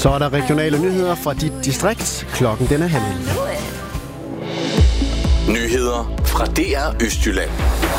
Så er der regionale nyheder fra dit distrikt. Klokken den er 8:30. Nyheder fra DR Østjylland.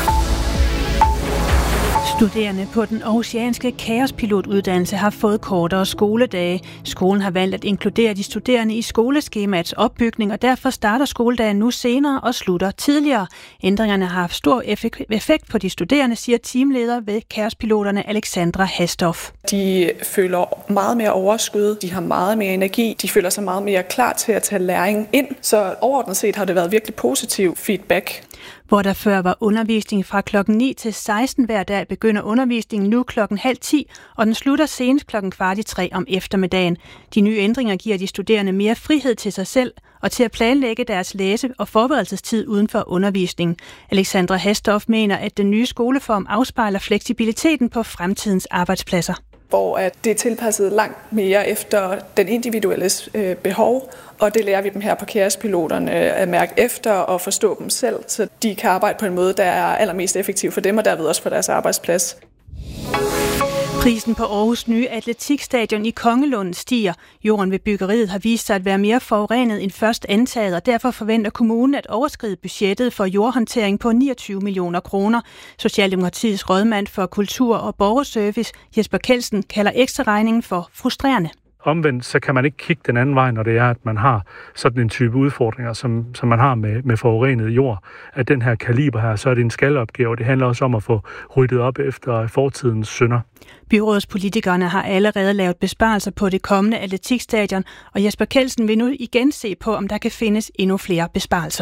Studerende på den aarhusianske kaospilotuddannelse har fået kortere skoledage. Skolen har valgt at inkludere de studerende i skoleskemaets opbygning, og derfor starter skoledagen nu senere og slutter tidligere. Ændringerne har haft stor effekt på de studerende, siger teamleder ved kaospiloterne Alexandra Hastoff. De føler meget mere overskud, de har meget mere energi, de føler sig meget mere klar til at tage læring ind. Så overordnet set har det været virkelig positiv feedback. Hvor der før var undervisning fra klokken 9 til 16 hver dag, begynder undervisningen nu klokken 9:30, og den slutter senest klokken 2:45 om eftermiddagen. De nye ændringer giver de studerende mere frihed til sig selv og til at planlægge deres læse- og forberedelsestid uden for undervisning. Alexandra Hastoff mener, at den nye skoleform afspejler fleksibiliteten på fremtidens arbejdspladser. Hvor at det er tilpasset langt mere efter den individuelles behov, og det lærer vi dem her på kaospiloterne at mærke efter og forstå dem selv, så de kan arbejde på en måde, der er allermest effektiv for dem og derved også for deres arbejdsplads. Prisen på Aarhus' nye atletikstadion i Kongelunden stiger. Jorden ved byggeriet har vist sig at være mere forurenet end først antaget, og derfor forventer kommunen at overskride budgettet for jordhåndtering på 29 millioner kroner. Socialdemokratiets rådmand for kultur og borgerservice, Jesper Kjeldsen, kalder ekstraregningen for frustrerende. Omvendt så kan man ikke kigge den anden vej, når det er, at man har sådan en type udfordringer, som man har med forurenet jord. At den her kaliber her, så er det en skalopgave. Det handler også om at få ryddet op efter fortidens synder. Byrådspolitikerne har allerede lavet besparelser på det kommende atletikstadion, og Jesper Kjeldsen vil nu igen se på, om der kan findes endnu flere besparelser.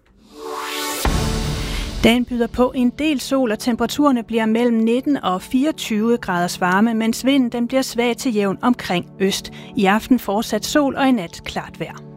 Dagen byder på en del sol, og temperaturerne bliver mellem 19 og 24 graders varme, mens vinden den bliver svag til jævn omkring øst. I aften fortsat sol og i nat klart vejr.